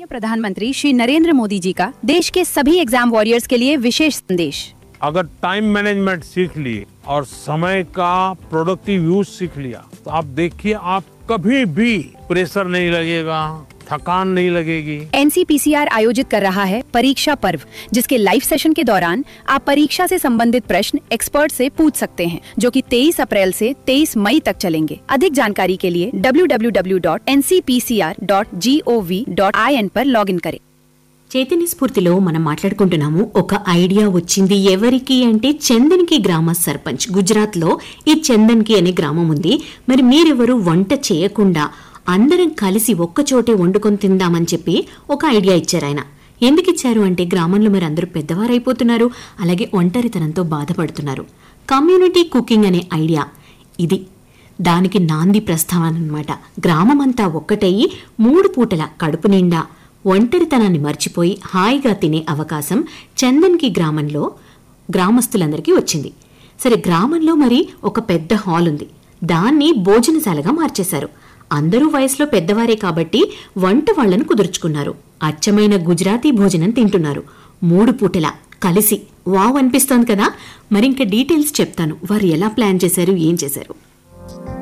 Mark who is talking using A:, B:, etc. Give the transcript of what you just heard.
A: प्रधानमंत्री श्री नरेंद्र मोदी जी का देश के सभी एग्जाम वॉरियर्स के लिए विशेष संदेश।
B: अगर टाइम मैनेजमेंट सीख लिए और समय का प्रोडक्टिव यूज सीख लिया तो आप देखिए, आप कभी भी प्रेशर नहीं लगेगा, थकान नहीं लगेगी।
A: एनसीपीसीआर आयोजित कर रहा है परीक्षा पर्व, जिसके लाइव सेशन के दौरान आप परीक्षा से संबंधित प्रश्न एक्सपर्ट से पूछ सकते हैं, जो कि 23 अप्रैल से 23 मई तक चलेंगे। अधिक जानकारी के लिए www.ncpcr.gov.in पर लॉगिन करें।
C: చైతన్య స్ఫూర్తిలో మనం మాట్లాడుకుంటున్నాము. ఒక ఐడియా వచ్చింది ఎవరికి అంటే చందన్కి గ్రామ సర్పంచ్. గుజరాత్లో ఈ చందన్కి అనే గ్రామం ఉంది. మరి మీరెవరు వంట చేయకుండా అందరం కలిసి ఒక్కచోటే వండుకొని తిందామని చెప్పి ఒక ఐడియా ఇచ్చారు ఆయన. ఎందుకు ఇచ్చారు అంటే గ్రామంలో మరి అందరూ పెద్దవారైపోతున్నారు, అలాగే ఒంటరితనంతో బాధపడుతున్నారు. కమ్యూనిటీ కుకింగ్ అనే ఐడియా ఇది. దానికి నాంది ప్రస్తావన అన్నమాట. గ్రామమంతా ఒక్కటయ్యి 3 పూటల కడుపు నిండా ఒంటరితనాన్ని మర్చిపోయి హాయిగా తినే అవకాశం చందన్కి గ్రామంలో గ్రామస్తులందరికీ వచ్చింది. సరే, గ్రామంలో మరి ఒక పెద్ద హాల్ ఉంది. దాన్ని భోజనశాలగా మార్చేశారు. అందరూ వయసులో పెద్దవారే కాబట్టి వంట వాళ్లను కుదుర్చుకున్నారు. అచ్చమైన గుజరాతీ భోజనం తింటున్నారు 3 పూటలా కలిసి. వావ్ అనిపిస్తోంది కదా. మరింక డీటెయిల్స్ చెప్తాను, వారు ఎలా ప్లాన్ చేశారు, ఏం చేశారు.